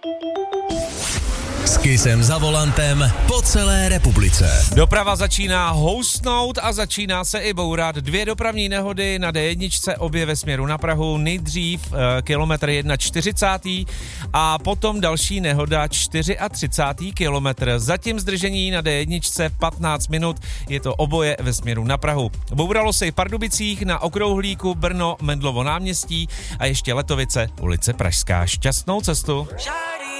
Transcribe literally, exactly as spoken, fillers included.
S Kissem za volantem po celé republice. Doprava začíná houstnout a začíná se i bourat. Dvě dopravní nehody na dé jedna, obě ve směru na Prahu. Nejdřív e, kilometr čtyřicet jedna a potom další nehoda třicátý čtvrtý kilometr. Zatím zdržení na dé jedna patnáct minut, je to oboje ve směru na Prahu. Bouralo se i v Pardubicích, na Okrouhlíku, Brno, Mendlovo náměstí a ještě Letovice, ulice Pražská. Šťastnou cestu.